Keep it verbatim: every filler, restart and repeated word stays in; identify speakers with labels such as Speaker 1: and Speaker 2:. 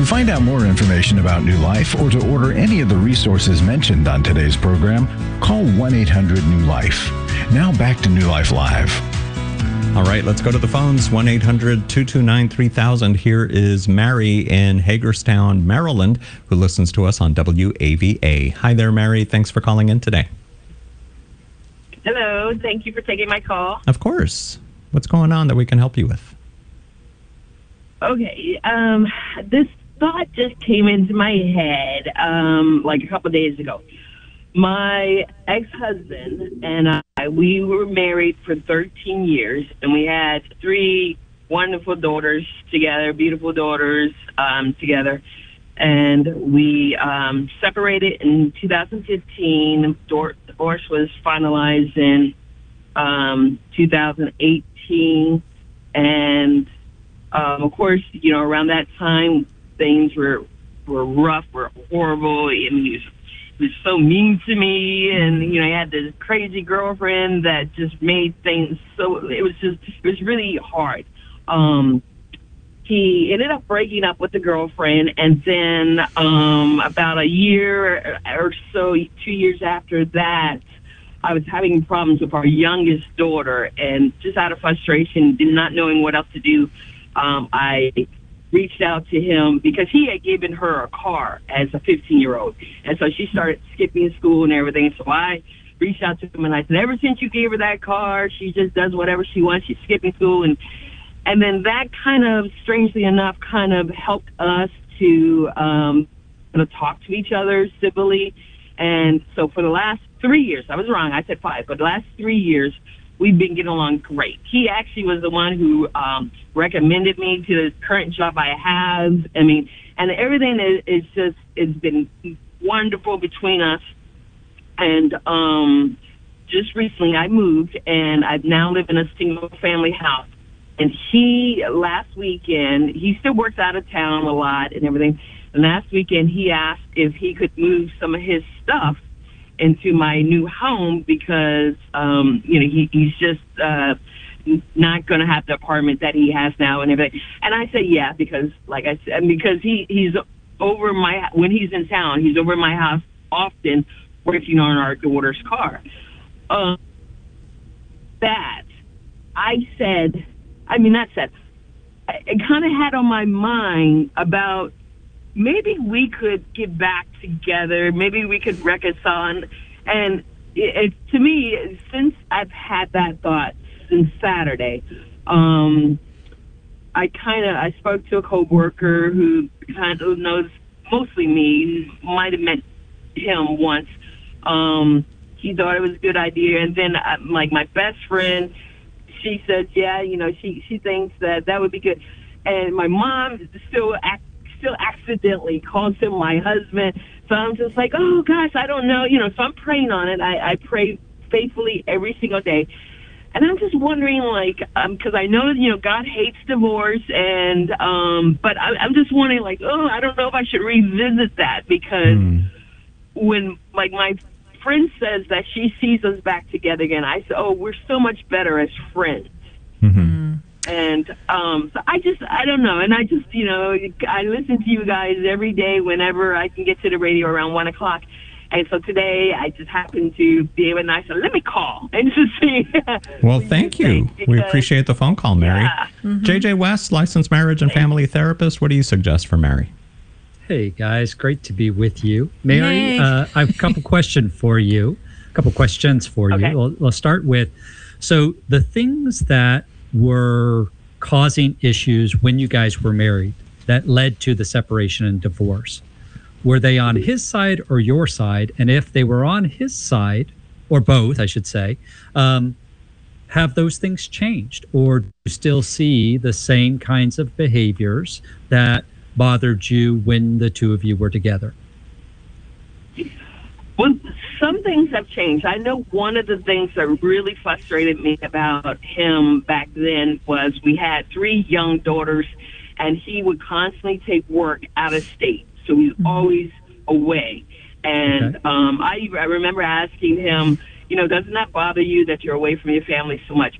Speaker 1: find out more information about New Life or to order any of the resources mentioned on today's program, call one eight hundred new life. Now back to New Life Live.
Speaker 2: All right, let's go to the phones. one eight hundred two two nine three thousand. Here is Mary in Hagerstown, Maryland, who listens to us on W A V A. Hi there, Mary. Thanks for calling in today.
Speaker 3: Hello. Thank you for taking my call.
Speaker 2: Of course. What's going on that we can help you with?
Speaker 3: Okay. Um, this thought just came into my head um, like a couple of days ago. My ex-husband and I, we were married for thirteen years, and we had three wonderful daughters together, beautiful daughters um, together. And we um, separated in two thousand fifteen. Divorce was finalized in um, two thousand eighteen. And, um, of course, you know, around that time, things were were rough, were horrible. I mean, he was, he was so mean to me. And, you know, he had this crazy girlfriend that just made things so, it was just, it was really hard. Um He ended up breaking up with the girlfriend, and then um, about a year or so, two years after that, I was having problems with our youngest daughter, and just out of frustration, not knowing what else to do, um, I reached out to him because he had given her a car as a fifteen-year-old, and so she started skipping school and everything, so I reached out to him, and I said, ever since you gave her that car, she just does whatever she wants. She's skipping school, and And then that kind of, strangely enough, kind of helped us to um, kind of talk to each other civilly. And so for the last three years, I was wrong, I said five, but the last three years, we've been getting along great. He actually was the one who um, recommended me to the current job I have. I mean, and everything is, is just, it's been wonderful between us. And um, just recently I moved, and I now live in a single-family house. And he, last weekend, he still works out of town a lot and everything. And last weekend, he asked if he could move some of his stuff into my new home because, um, you know, he, he's just uh, not going to have the apartment that he has now and everything. And I said, yeah, because, like I said, because he, he's over my, when he's in town, he's over my house often working on our daughter's car. Uh, that, I said... I mean, that's it. I kind of had on my mind about maybe we could get back together. Maybe we could reconcile. And it, it, to me, since I've had that thought since Saturday, um, I kind of, I spoke to a coworker who kind of knows mostly me, might have met him once. Um, he thought it was a good idea. And then, uh, like, my best friend, she said, yeah, you know, she, she thinks that that would be good. And my mom still ac- still accidentally calls him my husband. So I'm just like, oh, gosh, I don't know. You know, so I'm praying on it. I, I pray faithfully every single day. And I'm just wondering, like, um, because I know, you know, God hates divorce. And um, but I, I'm just wondering, like, oh, I don't know if I should revisit that because mm. when, like, my friend says that she sees us back together again, I said, oh, we're so much better as friends. Mm-hmm. And um, so I just, I don't know. And I just, you know, I listen to you guys every day whenever I can get to the radio around one o'clock. And so today I just happened to be able to, I said, let me call and just see.
Speaker 2: Well, thank you. Because, we appreciate the phone call, Mary. Yeah. Mm-hmm. J J West, licensed marriage and family therapist. What do you suggest for Mary?
Speaker 4: Hey, guys. Great to be with you. Mary, hey. uh, I have a couple questions for you. A couple questions for okay. you. We'll, we'll start with, so the things that were causing issues when you guys were married that led to the separation and divorce, were they on his side or your side? And if they were on his side, or both, I should say, um, have those things changed? Or do you still see the same kinds of behaviors that bothered you when the two of you were together?
Speaker 3: Well, some things have changed. I know one of the things that really frustrated me about him back then was we had three young daughters, and he would constantly take work out of state. So he's mm-hmm. always away. And okay. um, I, I remember asking him, you know, doesn't that bother you that you're away from your family so much?